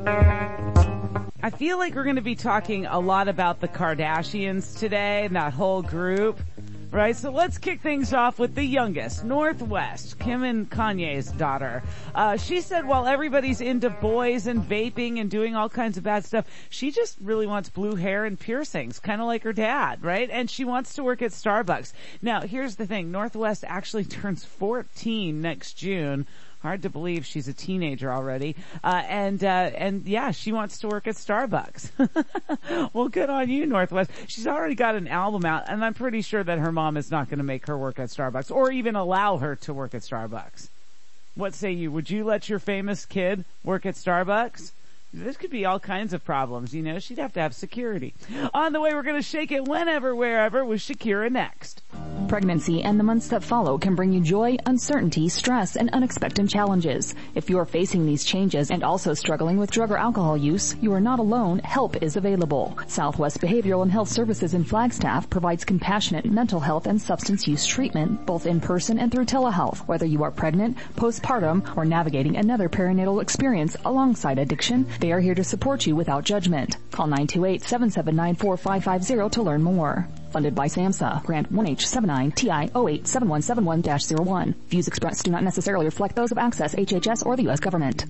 I feel like we're going to be talking a lot about the Kardashians today and that whole group, right? So let's kick things off with the youngest, Northwest, Kim and Kanye's daughter. She said while everybody's into boys and vaping and doing all kinds of bad stuff, she just really wants blue hair and piercings, kind of like her dad, right? And she wants to work at Starbucks. Now, here's the thing. Northwest actually turns 14 next June. Hard to believe she's a teenager already. And yeah, she wants to work at Starbucks. Well, good on you, Northwest. She's already got an album out, and I'm pretty sure that her mom is not going to make her work at Starbucks or even allow her to work at Starbucks. What say you? Would you let your famous kid work at Starbucks? This could be all kinds of problems, you know. She'd have to have security. On the way, we're going to shake it whenever, wherever with Shakira next. Pregnancy and the months that follow can bring you joy, uncertainty, stress, and unexpected challenges. If you are facing these changes and also struggling with drug or alcohol use, you are not alone. Help is available. Southwest Behavioral and Health Services in Flagstaff provides compassionate mental health and substance use treatment, both in person and through telehealth, whether you are pregnant, postpartum, or navigating another perinatal experience alongside addiction. They are here to support you without judgment. Call 928-779-4550 to learn more. Funded by SAMHSA. Grant 1H79TI087171-01. Views expressed do not necessarily reflect those of Access, HHS, or the U.S. government.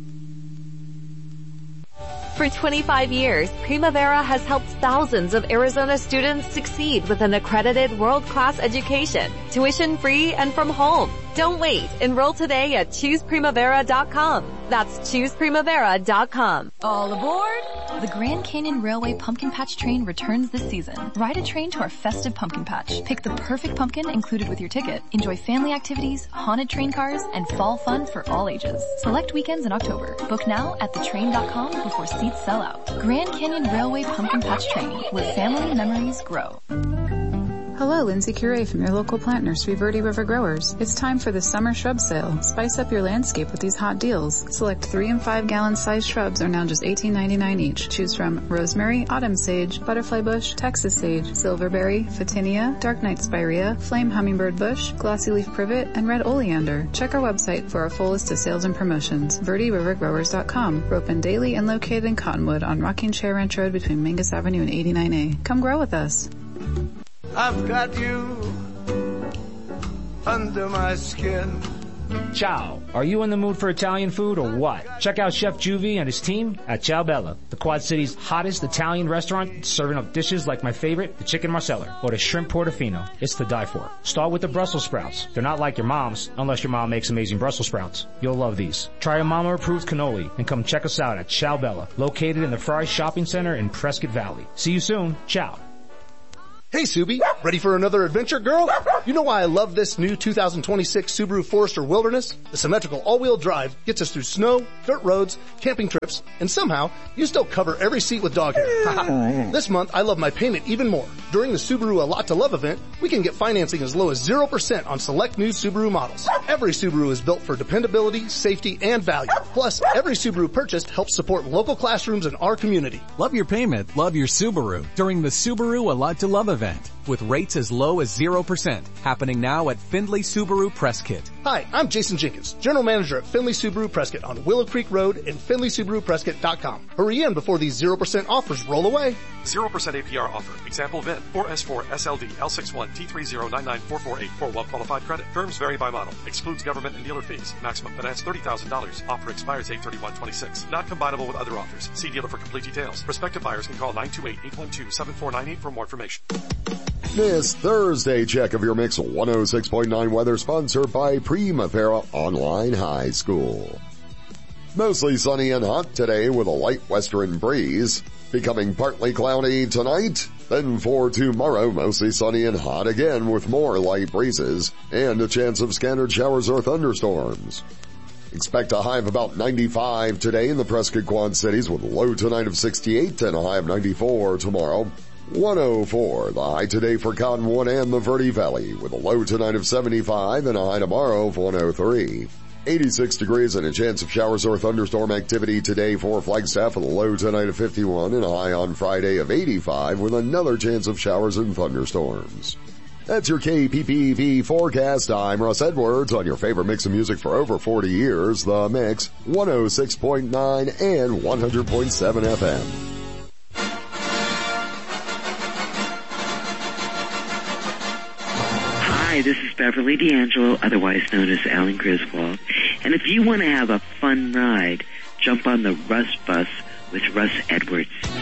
For 25 years, Primavera has helped thousands of Arizona students succeed with an accredited world-class education, tuition-free and from home. Don't wait. Enroll today at ChoosePrimavera.com. That's ChoosePrimavera.com. All aboard! The Grand Canyon Railway Pumpkin Patch Train returns this season. Ride a train to our festive pumpkin patch. Pick the perfect pumpkin included with your ticket. Enjoy family activities, haunted train cars, and fall fun for all ages. Select weekends in October. Book now at thetrain.com before seats sell out. Grand Canyon Railway Pumpkin Patch Train, where family memories grow. Hello, Lindsay Curie from your local plant nursery, Verde River Growers. It's time for the summer shrub sale. Spice up your landscape with these hot deals. Select 3 and 5 gallon size shrubs are now just $18.99 each. Choose from rosemary, autumn sage, butterfly bush, Texas sage, silverberry, photinia, dark night spirea, flame hummingbird bush, glossy leaf privet, and red oleander. Check our website for our full list of sales and promotions. VerdeRiverGrowers.com. We're open daily and located in Cottonwood on Rocking Chair Ranch Road between Mingus Avenue and 89A. Come grow with us. I've got you under my skin. Ciao. Are you in the mood for Italian food or what? Check out Chef Juvie and his team at Ciao Bella, the Quad City's hottest Italian restaurant, serving up dishes like my favorite, the chicken marsala, or the shrimp portofino. It's to die for. Start with the Brussels sprouts. They're not like your mom's, unless your mom makes amazing Brussels sprouts. You'll love these. Try a mama-approved cannoli and come check us out at Ciao Bella, located in the Fry Shopping Center in Prescott Valley. See you soon. Ciao. Hey, Subi, ready for another adventure, girl? You know why I love this new 2026 Subaru Forester Wilderness? The symmetrical all-wheel drive gets us through snow, dirt roads, camping trips, and somehow you still cover every seat with dog hair. This month, I love my payment even more. During the Subaru A Lot to Love event, we can get financing as low as 0% on select new Subaru models. Every Subaru is built for dependability, safety, and value. Plus, every Subaru purchased helps support local classrooms in our community. Love your payment, love your Subaru during the Subaru A Lot to Love event. With rates as low as 0%, happening now at Findlay Subaru Prescott. Hi, I'm Jason Jenkins, General Manager at Findlay Subaru Prescott on Willow Creek Road and FindlaySubaruPrescott.com. Hurry in before these 0% offers roll away. 0% APR offer. Example VIN 4S4 SLD L61 T3099448 for well-qualified credit. Terms vary by model. Excludes government and dealer fees. Maximum finance $30,000. Offer expires 8/31/26. Not combinable with other offers. See dealer for complete details. Prospective buyers can call 928-812-7498 for more information. This Thursday check of your Mix 106.9 weather sponsored by Primavera Online High School. Mostly sunny and hot today with a light western breeze. Becoming partly cloudy tonight. Then for tomorrow, mostly sunny and hot again with more light breezes and a chance of scattered showers or thunderstorms. Expect a high of about 95 today in the Prescott Quad Cities with a low tonight of 68 and a high of 94 tomorrow. 104, the high today for Cottonwood and the Verde Valley with a low tonight of 75 and a high tomorrow of 103. 86 degrees and a chance of showers or thunderstorm activity today for Flagstaff with a low tonight of 51 and a high on Friday of 85 with another chance of showers and thunderstorms. That's your KPPV forecast. I'm Russ Edwards on your favorite mix of music for over 40 years. The Mix, 106.9 and 100.7 FM. Hi, this is Beverly D'Angelo, otherwise known as Alan Griswold. And if you want to have a fun ride, jump on the Russ Bus with Russ Edwards.